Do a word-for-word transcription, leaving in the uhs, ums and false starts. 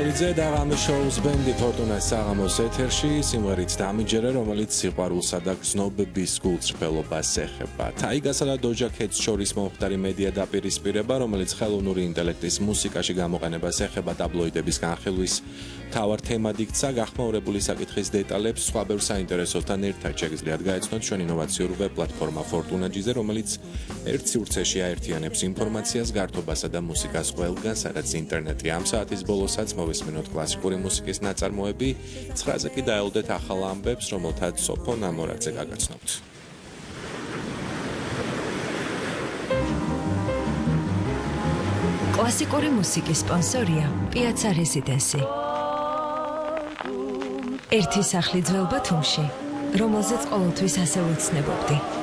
გოგოლიძე და ღამის შოუს ბენდი ფორტუნას საღამოს ეთერში სიმღერით დამიჯერე, რომელიც სიყვარულსა და გრძნობების გულწრფელობას ეხება. Taigasa და Doja Cat შორის მომხდარი მედია დაპირისპირება, რომელიც ხელოვნური ინტელექტის მუსიკაში გამოყენებას ეხება ტაბლოიდების განხილვის მთავარ თემად იქცა, გახმაურებული საკითხის დეტალებს სხვა ბევრ საინტერესოსთან ერთად შეგიძლიათ გაეცნოთ ჩვენ ინოვაციურ ვებ პლატფორმა Fortuna-ზე, რომელიც ერთ სივრცეში აერთიანებს ინფორმაციას, გართობასა და მუსიკას ყველგან, სადაც ინტერნეტი ამ საათის ბოლოსაც მოვისმინოთ კლასიკური მუსიკის ნაწარმოები, ცხრაზე კი დაელოდეთ ახალ ამბებს, რომელთაც სოფო ნამორაძე გაგაცნობთ. კლასიკური მუსიკის სპონსორია Piazza Residency. ერთი სახლი ძველ ბათუმში, რომელზეც ყოველთვის ასე ვუცნებობდი.